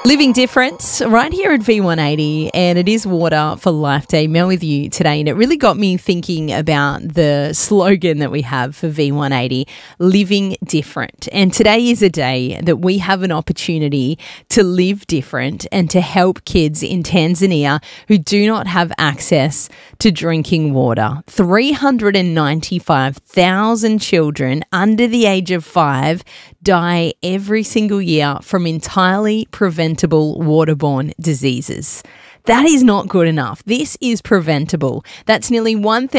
Living different right here at V180, and it is Water for Life Day. Mel with you today, and it really got me thinking about the slogan that we have for V180, living different. And today is a day that we have an opportunity to live different and to help kids in Tanzania who do not have access to drinking water. 395,000 children under the age of 5 die every single year from entirely preventable waterborne diseases. That is not good enough. This is preventable. That's nearly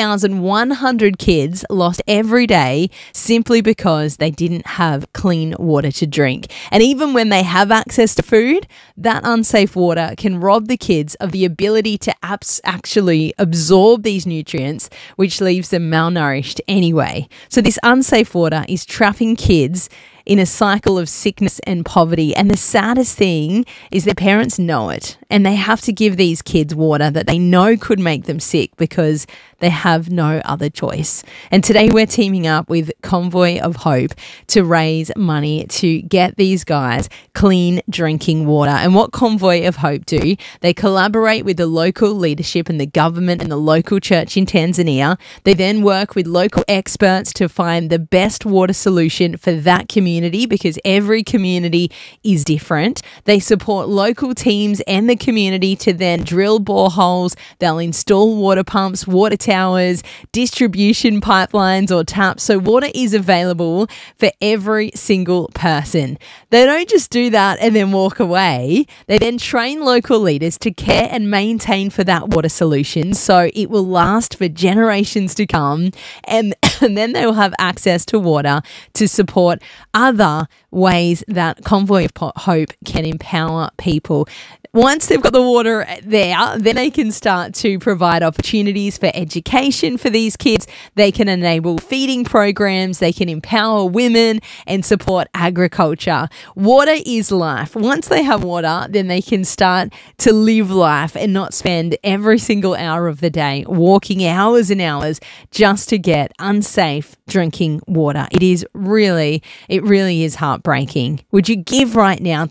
1,100 kids lost every day simply because they didn't have clean water to drink. And even when they have access to food, that unsafe water can rob the kids of the ability to actually absorb these nutrients, which leaves them malnourished anyway. So this unsafe water is trapping kids in a cycle of sickness and poverty. And the saddest thing is their parents know it, and they have to give these kids water that they know could make them sick because they have no other choice. And today we're teaming up with Convoy of Hope to raise money to get these guys clean drinking water. And what Convoy of Hope do, they collaborate with the local leadership and the government and the local church in Tanzania. They then work with local experts to find the best water solution for that community, because every community is different. They support local teams and the community to then drill boreholes. They'll install water pumps, water towers, distribution pipelines or taps, so water is available for every single person. They don't just do that and then walk away. They then train local leaders to care and maintain for that water solution so it will last for generations to come, and then they will have access to water to support other ways that Convoy of Hope can empower people. Once they've got the water there, then they can start to provide opportunities for education for these kids. They can enable feeding programs. They can empower women and support agriculture. Water is life. Once they have water, then they can start to live life and not spend every single hour of the day walking hours and hours just to get unsafe drinking water. It really is heartbreaking. Would you give right now?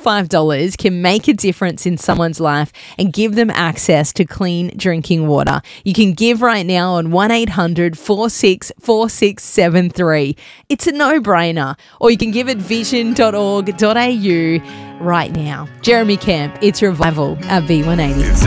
$25 can make a difference in someone's life and give them access to clean drinking water. You can give right now on 1-800-464673. It's a no-brainer. Or you can give at vision.org.au right now. Jeremy Camp, it's Revival at V180.